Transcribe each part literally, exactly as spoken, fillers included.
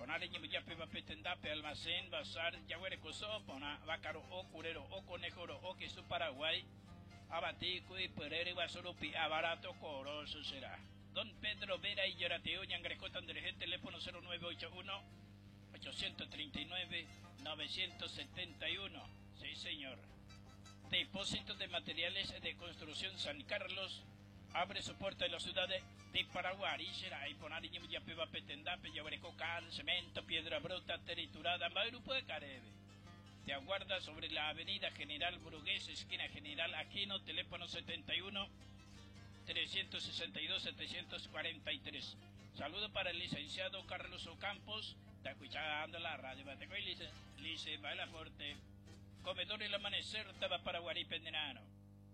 Ponale ñimuyape vapetendape, almacén, bazar, yaguarecoso, pona, bácaro o curero o conejoro o queso Paraguay, abatico y perere basoropi, abarato, coroso será. Don Pedro Vera y Yarateo, Ñangrecota, Andrés, teléfono cero nueve ocho uno, ocho tres nueve, nueve siete uno. Sí, señor. Depósito de materiales de construcción San Carlos. Abre su puerta en la ciudad de, de Paraguay. Será y poner ya peba petendape, yaguareco, cal, cemento, piedra bruta, triturada, magrupo de Carebe. Te aguarda sobre la avenida General Brugués, esquina General Aquino, teléfono setenta y uno, trescientos sesenta y dos, setecientos cuarenta y tres. Saludo para el licenciado Carlos Ocampos. Está escuchando la radio. Bateco y lice, lice, baila fuerte. Comedor El Amanecer, Taba Paraguay Pendenano.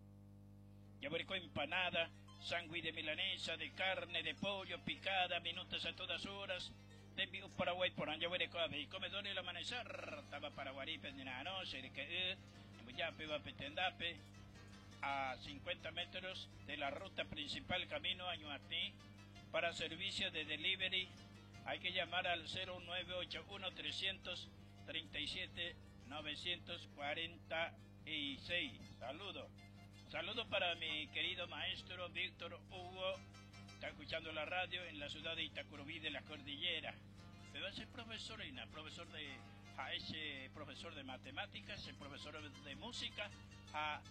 Yaguareco empanada, sándwich de milanesa, de carne, de pollo, picada, minutos a todas horas. De envío Paraguay por Yaguareco, y Comedor El Amanecer, Taba Paraguay Pendenano. Cerca de Yape, Vapetendape, a cincuenta metros de la ruta principal camino a Ñuatí. Para servicio de delivery hay que llamar al cero nueve ocho uno, trescientos treinta y siete, novecientos cuarenta y seis. Saludo. Saludo para mi querido maestro Víctor Hugo. Está escuchando la radio en la ciudad de Itacurubí de la Cordillera. Me va a ser profesor, y profesor de, a ese profesor de matemáticas, el profesor de música, a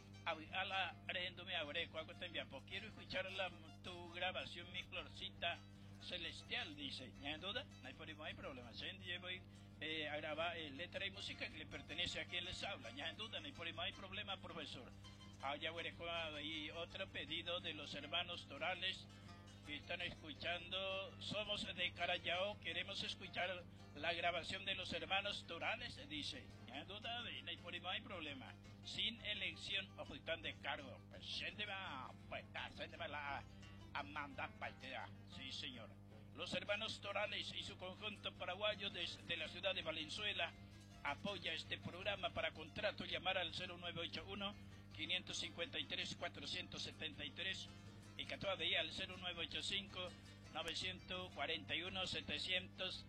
a la arendome abreco, hago también, pues quiero escuchar la, tu grabación, mi florcita celestial, dice. ¿Ya en duda? No hay, por ahí, no hay problema. Yo voy eh, a grabar eh, letra y música que le pertenece a quien les habla. Ya en duda, no hay, por ahí, no hay problema, profesor. Ah, ya y otro pedido de los hermanos Torales que están escuchando. Somos de Carayao, queremos escuchar la grabación de los hermanos Torales, dice. Ya en duda, no hay, por ahí, no hay problema. Sin elección o están de cargo. Pues se va, pues, se va la a mandar partida. Sí, señor. Los hermanos Torales y su conjunto paraguayo desde la ciudad de Valenzuela apoya este programa. Para contrato llamar al cero nueve ocho uno, quinientos cincuenta y tres, cuatrocientos setenta y tres y que todavía al cero nueve ocho cinco, novecientos cuarenta y uno, setecientos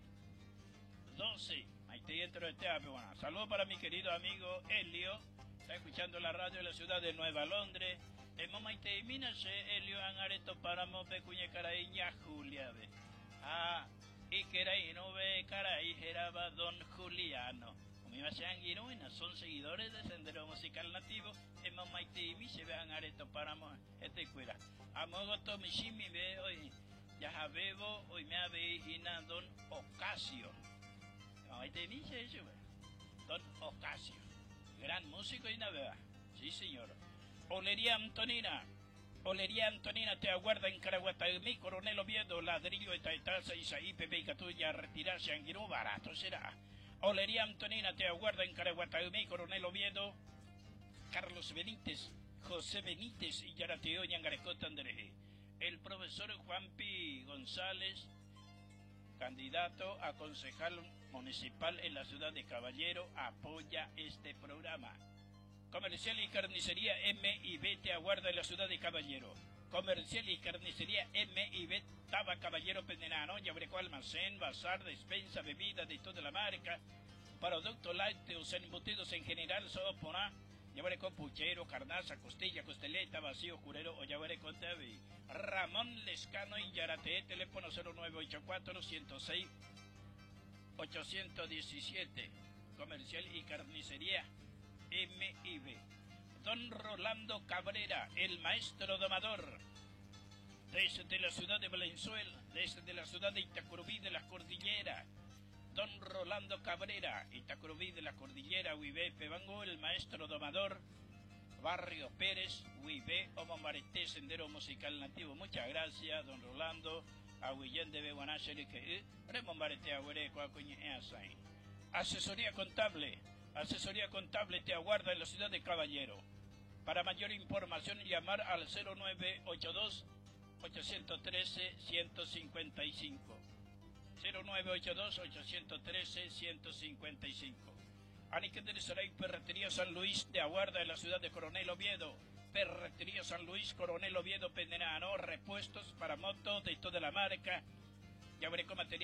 doce. Ahí te dentro de este bueno. Saludos para mi querido amigo Helio. Está escuchando la radio de la ciudad de Nueva Londres. En Momaite, Minase, Helio Angareto para Mope Cuñe Caray, ya Julia, ve. Ah, y que era y no ve caray, geraba Don Juliano. Como iba a ser anguiruina, son seguidores de Sendero Musical Nativo. En Momaite, mi se ve Angareto para Mope, este cuida. Amogo Tomishimi, ve hoy, ya Jabebo, hoy me avejina Don Ocasio. Momaite, mi se ve, Don Ocasio. Gran músico y navega. Sí, señor. Olería Antonina. Olería Antonina te aguarda en Caraguatagmí, Coronel Oviedo, Ladrillo de Taitaza, Isaí, Pepe y Catuya, retirarse Anguirú, barato será. Olería Antonina te aguarda en Caraguatagmí, Coronel Oviedo, Carlos Benítez, José Benítez y Yarateo, Ñangarecota, André. El profesor Juanpi González, candidato a concejal municipal en la ciudad de Caballero, apoya este programa. Comercial y carnicería M y B te aguarda en la ciudad de Caballero. Comercial y carnicería M y B Taba Caballero Pendenano, Yaguareco almacén, bazar, despensa, bebida de toda la marca, productos lácteos, embutidos en general, soponá, Yaguareco puchero, carnaza, costilla, costeleta, vacío, curero o Yaguareco T V. Ramón Lescano y Yarate, teléfono cero nueve ocho cuatro, ciento seis, ochocientos diecisiete. Comercial y carnicería M y B. Don Rolando Cabrera, el maestro domador, desde la ciudad de Valenzuela, desde la ciudad de Itacurubí de la Cordillera. Don Rolando Cabrera, Itacurubí de la Cordillera, Huibé, Pebango, el maestro domador, Barrio Pérez, Huibé, Omomareté, Sendero Musical Nativo. Muchas gracias, don Rolando. Aguillén de Beguanacheri que Remombarete Agüere, Coacuñe, Easay. Asesoría contable. Asesoría contable te aguarda en la ciudad de Caballero. Para mayor información llamar al cero nueve ocho dos, ocho uno tres, uno cinco cinco. cero nueve ocho dos, ocho uno tres, uno cinco cinco. Aniqueter Saray, Ferretería San Luis te aguarda en la ciudad de Coronel Oviedo. Ferretería San Luis, Coronel Oviedo, Pendenano, repuestos para motos de toda la marca. Yaguareco material.